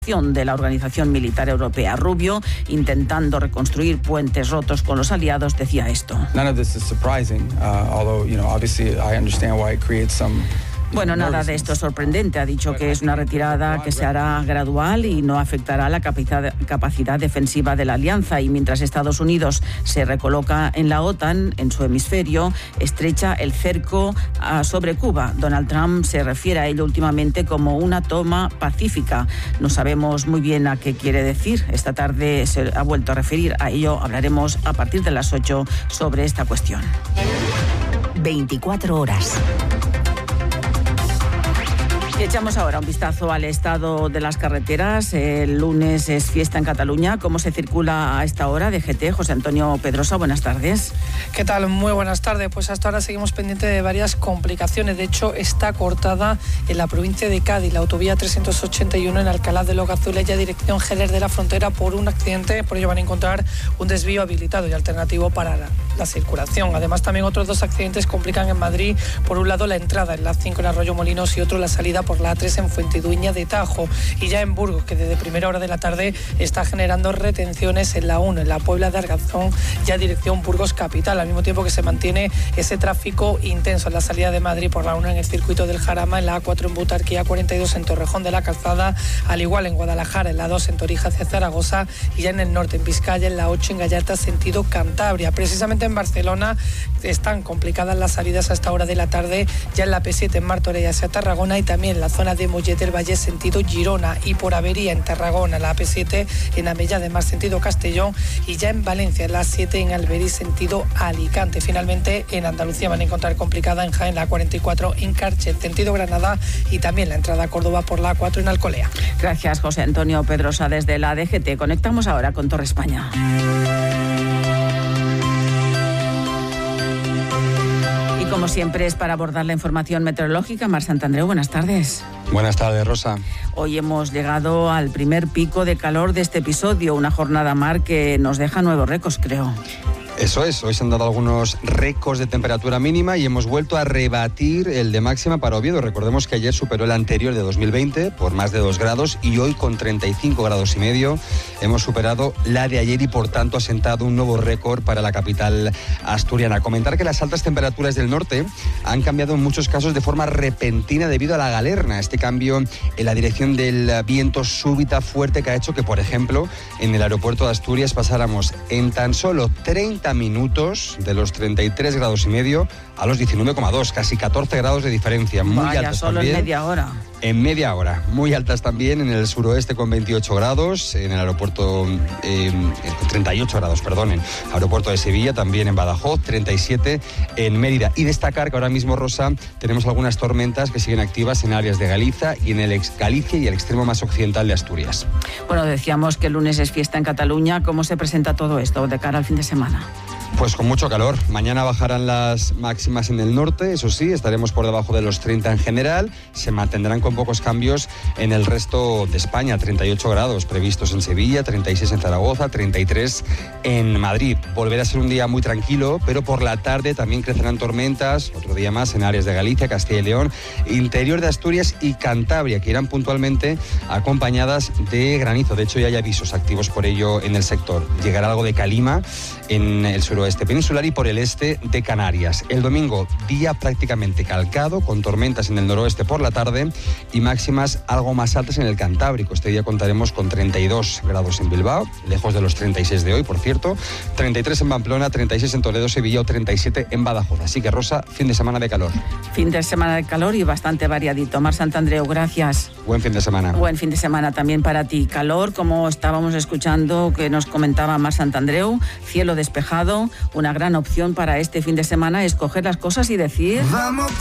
resolución de la Organización Militar Europea. Rubio, intentando reconstruir puentes rotos con los aliados, decía esto. None of this is surprising, although, obviously I understand why it creates some. Bueno, nada de esto es sorprendente. Ha dicho que es una retirada que se hará gradual y no afectará la capacidad defensiva de la alianza. Y mientras Estados Unidos se recoloca en la OTAN, en su hemisferio, estrecha el cerco sobre Cuba. Donald Trump se refiere a ello últimamente como una toma pacífica. No sabemos muy bien a qué quiere decir. Esta tarde se ha vuelto a referir a ello. Hablaremos a partir de las 8 sobre esta cuestión. 24 horas. Y echamos ahora un vistazo al estado de las carreteras. El lunes es fiesta en Cataluña. ¿Cómo se circula a esta hora? DGT, José Antonio Pedrosa, buenas tardes. ¿Qué tal? Muy buenas tardes. Pues hasta ahora seguimos pendientes de varias complicaciones. De hecho, está cortada en la provincia de Cádiz la autovía 381 en Alcalá de los Gazules, ya dirección Jerez de la Frontera, por un accidente. Por ello van a encontrar un desvío habilitado y alternativo para la circulación. Además, también otros dos accidentes complican en Madrid. Por un lado, la entrada en la 5 en Arroyo Molinos y otro la salida por la A3 en Fuentidueña de Tajo. Y ya en Burgos, que desde primera hora de la tarde está generando retenciones en la 1, en la Puebla de Arganzón, ya dirección Burgos Capital, al mismo tiempo que se mantiene ese tráfico intenso en la salida de Madrid por la 1 en el circuito del Jarama, en la A4 en Butarquía, 42 en Torrejón de la Calzada, al igual en Guadalajara, en la 2 en Torija hacia Zaragoza, y ya en el norte en Vizcaya, en la 8 en Gallarta, sentido Cantabria. Precisamente en Barcelona están complicadas las salidas a esta hora de la tarde, ya en la P7 en Martorell hacia Tarragona, y también en la zona de Mollet del Valle sentido Girona, y por avería en Tarragona, la AP7 en Amellá de Mar sentido Castellón, y ya en Valencia la 7 en Alberí sentido Alicante. Finalmente en Andalucía van a encontrar complicada en Jaén la 44 en Carche sentido Granada, y también la entrada a Córdoba por la 4 en Alcolea. Gracias, José Antonio Pedrosa, desde la DGT. Conectamos ahora con Torre España. Como siempre es para abordar la información meteorológica. Mar Santandreu, buenas tardes. Buenas tardes, Rosa. Hoy hemos llegado al primer pico de calor de este episodio, una jornada, Mar, que nos deja nuevos récords, creo. Eso es, hoy se han dado algunos récords de temperatura mínima y hemos vuelto a rebatir el de máxima para Oviedo. Recordemos que ayer superó el anterior de 2020 por más de 2 grados y hoy con 35 grados y medio hemos superado la de ayer y por tanto ha sentado un nuevo récord para la capital asturiana. Comentar que las altas temperaturas del norte han cambiado en muchos casos de forma repentina debido a la galerna. Este cambio en la dirección del viento súbita fuerte que ha hecho que, por ejemplo, en el aeropuerto de Asturias pasáramos en tan solo 30 minutos de los 33 grados y medio a los 19,2, casi 14 grados de diferencia. Muy altas solo también. En media hora. En media hora. Muy altas también en el suroeste con 28 grados, en el aeropuerto, 38 grados, perdonen. Aeropuerto de Sevilla, también en Badajoz, 37 en Mérida. Y destacar que ahora mismo, Rosa, tenemos algunas tormentas que siguen activas en áreas de Galicia y en el Galicia y el extremo más occidental de Asturias. Bueno, decíamos que el lunes es fiesta en Cataluña. ¿Cómo se presenta todo esto de cara al fin de semana? Pues con mucho calor. Mañana bajarán las máximas en el norte, eso sí, estaremos por debajo de los 30 en general. Se mantendrán con pocos cambios en el resto de España. 38 grados previstos en Sevilla, 36 en Zaragoza, 33 en Madrid. Volverá a ser un día muy tranquilo, pero por la tarde también crecerán tormentas, otro día más en áreas de Galicia, Castilla y León, interior de Asturias y Cantabria, que irán puntualmente acompañadas de granizo. De hecho, ya hay avisos activos por ello en el sector. Llegará algo de calima en el suroeste peninsular y por el este de Canarias. El domingo, día prácticamente calcado, con tormentas en el noroeste por la tarde y máximas algo más altas en el Cantábrico. Este día contaremos con 32 grados en Bilbao, lejos de los 36 de hoy, por cierto, 33 en Pamplona, 36 en Toledo, Sevilla o 37 en Badajoz. Así que, Rosa, fin de semana de calor. Fin de semana de calor y bastante variadito. Mar Santandreu, gracias. Buen fin de semana. Buen fin de semana también para ti. Calor, como estábamos escuchando que nos comentaba Mar Santandreu, cielo despejado. Una gran opción para este fin de semana es coger las cosas y decir... ¡Vamos!